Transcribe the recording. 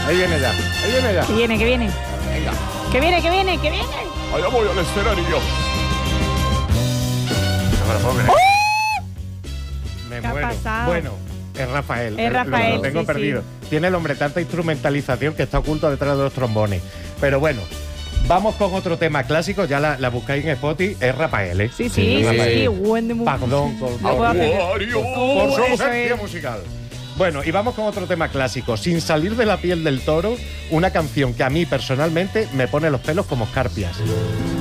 Ahí viene ya, ahí viene ya. Que viene, que viene. Venga. Que viene, que viene, que viene. Allá voy al escenario. No me lo puedo creer. Me ¿Qué ha muero. pasado? Bueno, es Rafael. Es Rafael, Lo tengo sí, perdido. Tiene el hombre tanta instrumentalización que está oculto detrás de los trombones. Pero bueno, vamos con otro tema clásico. Ya la buscáis en Spotify. Es Rafael, ¿eh? Sí, sí, Rafael. sí. Buen de Perdón, No puedo hacer. por su Eso ausencia es. musical. Bueno, y vamos con otro tema clásico. Sin salir de la piel del toro, una canción que a mí personalmente me pone los pelos como escarpias.